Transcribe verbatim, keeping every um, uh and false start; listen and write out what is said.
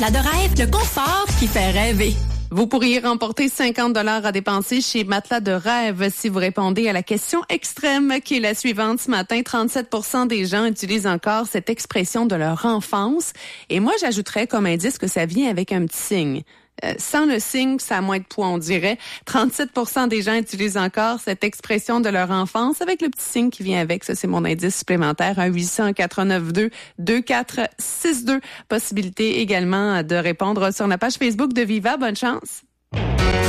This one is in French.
La de rêve, le confort qui fait rêver. Vous pourriez remporter cinquante dollars à dépenser chez Matelas de rêve si vous répondez à la question extrême qui est la suivante ce matin. trente-sept pour cent des gens utilisent encore cette expression de leur enfance. Et moi, j'ajouterais comme indice que ça vient avec un petit signe. Euh, sans le signe, ça a moins de poids, on dirait. trente-sept pour cent des gens utilisent encore cette expression de leur enfance avec le petit signe qui vient avec. Ça, c'est mon indice supplémentaire. un huit cents quatre neuf deux deux quatre six deux. Possibilité également de répondre sur la page Facebook de Viva. Bonne chance.